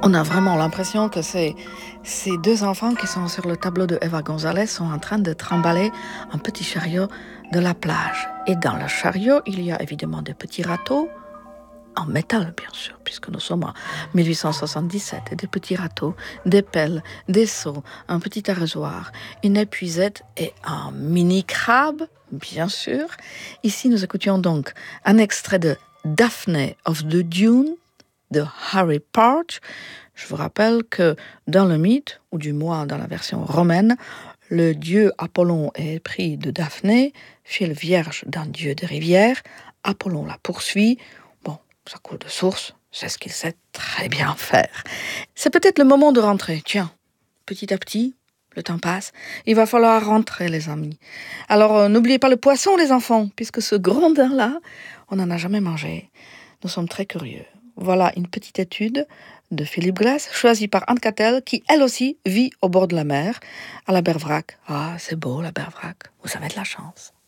On a vraiment l'impression que ces deux enfants qui sont sur le tableau de Eva González sont en train de trimballer un petit chariot de la plage. Et dans le chariot, il y a évidemment des petits râteaux, en métal bien sûr, puisque nous sommes en 1877, et des petits râteaux, des pelles, des seaux, un petit arrosoir, une épuisette et un mini-crabe, bien sûr. Ici, nous écoutions donc un extrait de Daphne of the Dune, de Harry Partch. Je vous rappelle que dans le mythe, ou du moins dans la version romaine, le dieu Apollon est épris de Daphné, fille vierge d'un dieu de rivière. Apollon la poursuit. Bon, ça coule de source, c'est ce qu'il sait très bien faire. C'est peut-être le moment de rentrer. Tiens, petit à petit, le temps passe. Il va falloir rentrer, les amis. Alors, n'oubliez pas le poisson, les enfants, puisque ce grondin-là, on n'en a jamais mangé. Nous sommes très curieux. Voilà une petite étude de Philippe Glass, choisie par Anne Cattel, qui, elle aussi, vit au bord de la mer, à la Berverac. Ah, c'est beau, la Berverac. Vous avez de la chance.